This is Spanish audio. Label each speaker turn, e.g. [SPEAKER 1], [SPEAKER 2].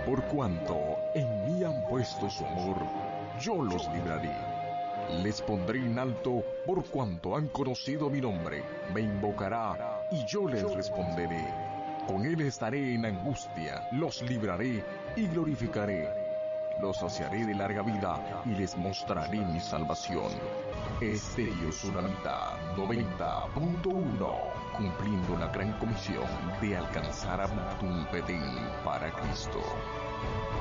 [SPEAKER 1] Por cuanto en mí han puesto su amor, yo los libraré. Les pondré en alto por cuanto han conocido mi nombre. Me invocará y yo les responderé. Con él estaré en angustia, los libraré y glorificaré. Los saciaré de larga vida y les mostraré mi salvación. Estéreo Tsunamita 90.1, cumpliendo la gran comisión de alcanzar a Muktum Pedin para Cristo.